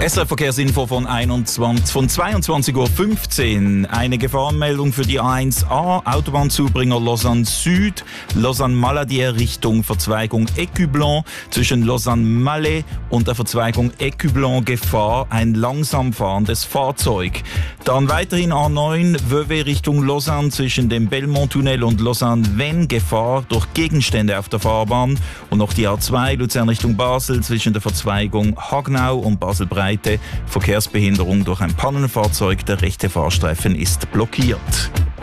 SRF-Verkehrsinfo von 22:15 Uhr. Eine Gefahrenmeldung für die A1A, Autobahnzubringer Lausanne Süd, Lausanne-Maladier Richtung Verzweigung Écublens. Zwischen Lausanne-Malais und der Verzweigung Écublens Gefahr, ein langsam fahrendes Fahrzeug. Dann weiterhin A9, Vevey Richtung Lausanne zwischen dem Belmont-Tunnel und Lausanne-Vennes Gefahr durch Gegenstände auf der Fahrbahn. Und noch die A2, Luzern Richtung Basel zwischen der Verzweigung Hagnau und Basel-Breite. Verkehrsbehinderung durch ein Pannenfahrzeug. Der rechte Fahrstreifen ist blockiert.